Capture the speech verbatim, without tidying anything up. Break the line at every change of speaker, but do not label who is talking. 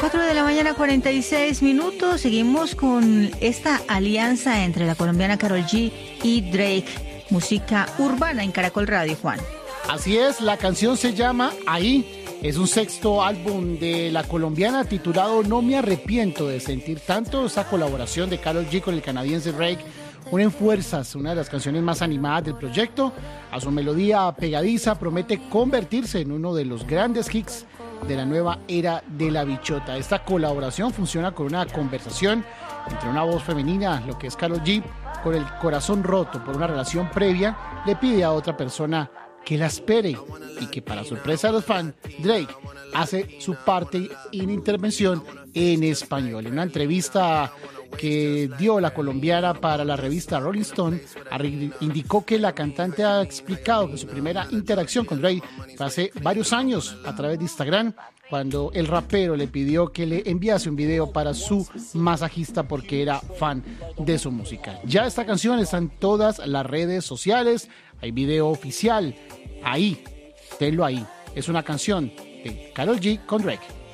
cuatro de la mañana, cuarenta y seis minutos. Seguimos con esta alianza entre la colombiana Karol G y Drake, música urbana en Caracol Radio, Juan.
Así es, la canción se llama Ahí. Es un sexto álbum de la colombiana titulado No me arrepiento de sentir tanto. Esa colaboración de Karol G con el canadiense Drake unen fuerzas, una de las canciones más animadas del proyecto. A su melodía pegadiza promete convertirse en uno de los grandes hits de la nueva era de la bichota. Esta colaboración funciona con una conversación entre una voz femenina, lo que es Karol G, con el corazón roto por una relación previa, le pide a otra persona que la espere, y que para sorpresa de los fans, Drake hace su parte en intervención en español. En una entrevista que dio la colombiana para la revista Rolling Stone, indicó que la cantante ha explicado que su primera interacción con Drake fue hace varios años a través de Instagram, cuando el rapero le pidió que le enviase un video para su masajista porque era fan de su música. Ya esta canción está en todas las redes sociales, hay video oficial, ahí, tenlo ahí. Es una canción de Karol G con Drake.